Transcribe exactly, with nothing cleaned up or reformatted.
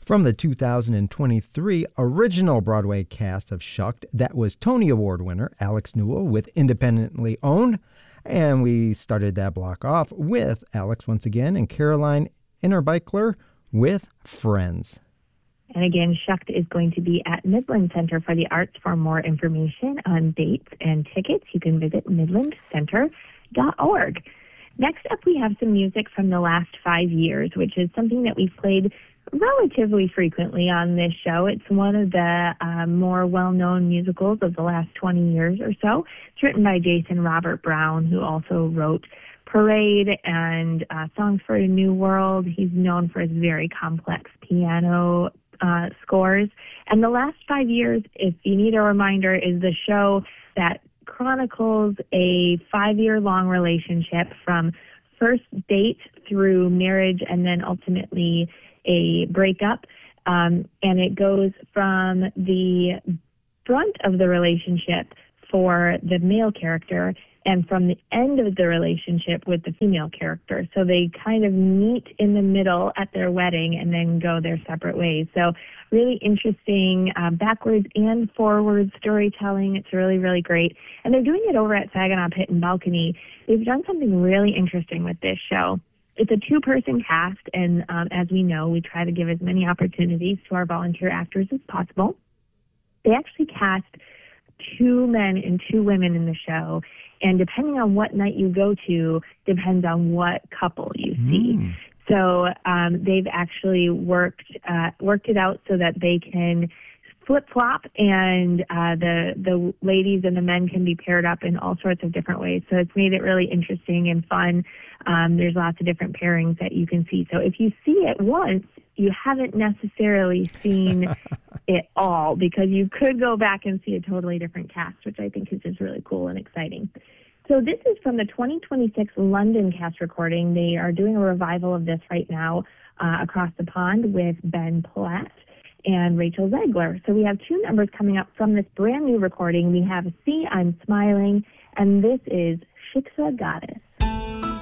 From the two thousand twenty-three original Broadway cast of Shucked, that was Tony Award winner Alex Newell with Independently Owned. And we started that block off with Alex once again and Caroline Innerbichler with Friends. And again, Shucked is going to be at Midland Center for the Arts. For more information on dates and tickets, you can visit midland center dot org. Next up, we have some music from the last five years, which is something that we've played relatively frequently on this show. It's one of the uh, more well-known musicals of the last twenty years or so. It's written by Jason Robert Brown, who also wrote Parade and uh, Songs for a New World. He's known for his very complex piano uh, scores. And the last five years, if you need a reminder, is the show that chronicles a five-year-long relationship from first date through marriage and then ultimately a breakup. Um, and it goes from the brunt of the relationship for the male character and from the end of the relationship with the female character. So they kind of meet in the middle at their wedding and then go their separate ways. So really interesting uh, backwards and forward storytelling. It's really, really great. And they're doing it over at Saginaw Pit and Balcony. They've done something really interesting with this show. It's a two-person cast, and um, as we know, we try to give as many opportunities to our volunteer actors as possible. They actually cast two men and two women in the show, and depending on what night you go to, depends on what couple you see. Mm. So um, they've actually worked uh, worked it out so that they can flip-flop, and uh, the the ladies and the men can be paired up in all sorts of different ways. So it's made it really interesting and fun. Um, there's lots of different pairings that you can see. So if you see it once, you haven't necessarily seen it all, because you could go back and see a totally different cast, which I think is just really cool and exciting. So this is from the twenty twenty-six London cast recording. They are doing a revival of this right now uh, across the pond with Ben Platt and Rachel Zegler. So we have two numbers coming up from this brand new recording. We have See, I'm Smiling, and this is Shiksa Goddess.